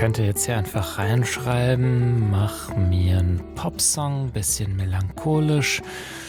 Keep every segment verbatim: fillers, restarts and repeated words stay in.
könnte jetzt hier einfach reinschreiben, mach mir 'n Popsong, bisschen melancholisch,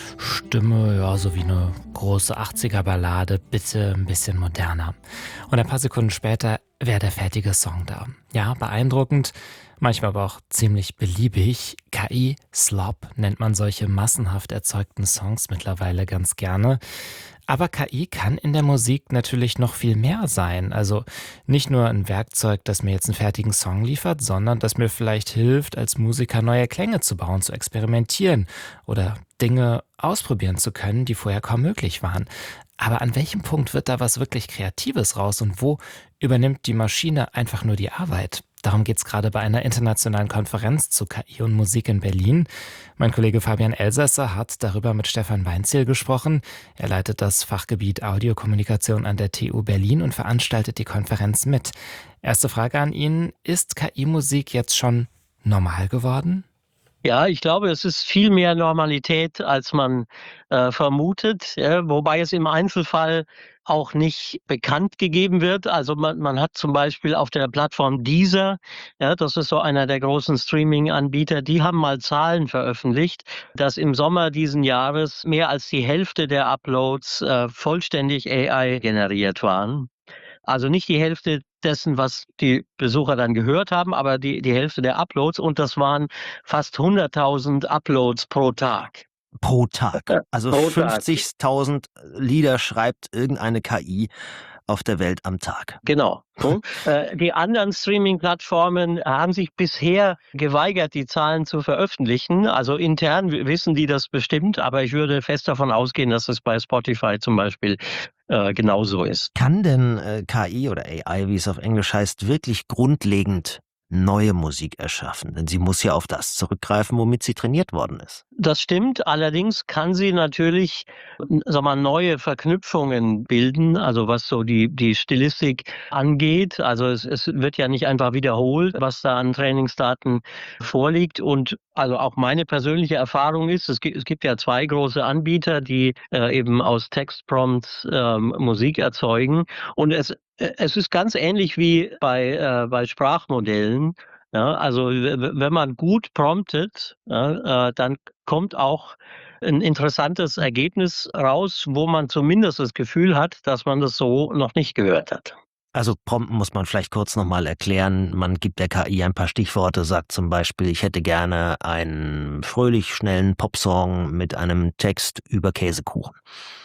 Stimme, ja, so wie 'ne große achtziger-Ballade, bitte 'n bisschen moderner. Und ein paar Sekunden später wäre der fertige Song da. Ja, beeindruckend, manchmal aber auch ziemlich beliebig. K I-Slop nennt man solche massenhaft erzeugten Songs mittlerweile ganz gerne. Aber K I kann in der Musik natürlich noch viel mehr sein. Also nicht nur ein Werkzeug, das mir jetzt einen fertigen Song liefert, sondern das mir vielleicht hilft, als Musiker neue Klänge zu bauen, zu experimentieren oder Dinge ausprobieren zu können, die vorher kaum möglich waren. Aber an welchem Punkt wird da was wirklich Kreatives raus und wo übernimmt die Maschine einfach nur die Arbeit? Darum geht es gerade bei einer internationalen Konferenz zu K I und Musik in Berlin. Mein Kollege Fabian Elsasser hat darüber mit Stefan Weinzierl gesprochen. Er leitet das Fachgebiet Audiokommunikation an der T U Berlin und veranstaltet die Konferenz mit. Erste Frage an ihn: Ist K I-Musik jetzt schon normal geworden? Ja, ich glaube, es ist viel mehr Normalität, als man, äh, vermutet, ja, wobei es im Einzelfall auch nicht bekannt gegeben wird. Also, man man hat zum Beispiel auf der Plattform Deezer, ja, das ist so einer der großen Streaming-Anbieter, die haben mal Zahlen veröffentlicht, dass im Sommer diesen Jahres mehr als die Hälfte der Uploads, äh, vollständig A I generiert waren. Also nicht die Hälfte dessen, was die Besucher dann gehört haben, aber die die Hälfte der Uploads, und das waren fast hunderttausend Uploads pro Tag. Pro Tag. Ja, Also pro Tag. fünfzigtausend Lieder schreibt irgendeine K I auf der Welt am Tag. Genau. Mhm. Äh, die anderen Streaming-Plattformen haben sich bisher geweigert, die Zahlen zu veröffentlichen. Also intern w wissen die das bestimmt, aber ich würde fest davon ausgehen, dass es bei Spotify zum Beispiel äh, genauso ist. Kann denn äh, K I oder A I, wie es auf Englisch heißt, wirklich grundlegend neue Musik erschaffen? Denn sie muss ja auf das zurückgreifen, womit sie trainiert worden ist. Das stimmt, allerdings kann sie natürlich, n sage mal, neue Verknüpfungen bilden, also was so die die Stilistik angeht. Also, es es wird ja nicht einfach wiederholt, was da an Trainingsdaten vorliegt. Und also auch meine persönliche Erfahrung ist, es gi es gibt ja zwei große Anbieter, die, äh, eben aus Textprompts, ähm, Musik erzeugen. Und es äh, es ist ganz ähnlich wie bei äh, bei Sprachmodellen. Ja, also w w wenn man gut promptet, ja, äh, dann kommt auch ein interessantes Ergebnis raus, wo man zumindest das Gefühl hat, dass man das so noch nicht gehört hat. Also prompten muss man vielleicht kurz nochmal erklären. Man gibt der K I ein paar Stichworte, sagt zum Beispiel, ich hätte gerne einen fröhlich schnellen Popsong mit einem Text über Käsekuchen.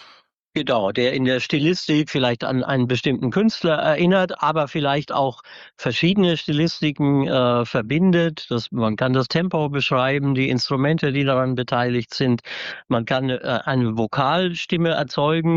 Genau, der in der Stilistik vielleicht an einen bestimmten Künstler erinnert, aber vielleicht auch verschiedene Stilistiken äh, verbindet. Das, man kann das Tempo beschreiben, die Instrumente, die daran beteiligt sind. Man kann äh, eine Vokalstimme erzeugen.